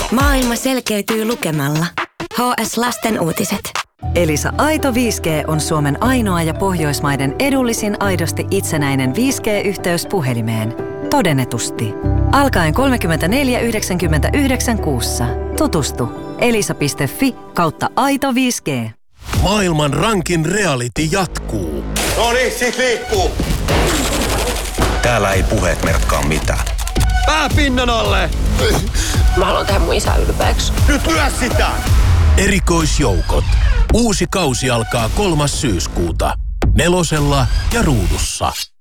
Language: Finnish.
Maailma selkeytyy lukemalla. HS Lasten uutiset. Elisa Aito 5G on Suomen ainoa ja Pohjoismaiden edullisin aidosti itsenäinen 5G-yhteys puhelimeen. Todennetusti. Alkaen 34,99 kuussa. Tutustu elisa.fi/aito 5G. Maailman rankin reality jatkuu. No niin, sit liikkuu. Täällä ei puheet merkkaa mitään. Pää pinnan alle! Mä haluan tehdä mun isä ylpeäksi. Nyt lyö sitä! Erikoisjoukot. Uusi kausi alkaa 3. syyskuuta. 4 ja Ruudussa.